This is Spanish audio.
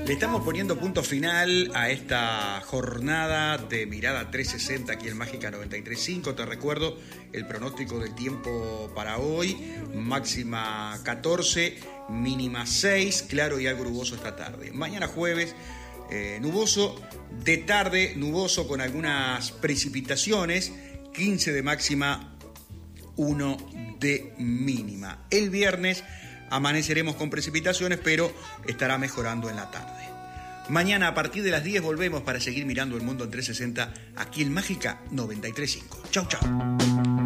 Le estamos poniendo punto final a esta jornada de Mirada 360 aquí en Mágica 93.5. Te recuerdo el pronóstico del tiempo para hoy: máxima 14, mínima 6, claro y algo nuboso esta tarde. Mañana jueves, nuboso, de tarde nuboso con algunas precipitaciones, 15 de máxima, 1 de mínima. El viernes amaneceremos con precipitaciones, pero estará mejorando en la tarde. Mañana a partir de las 10 volvemos para seguir mirando el mundo en 360 aquí en Mágica 93.5. Chau, chau.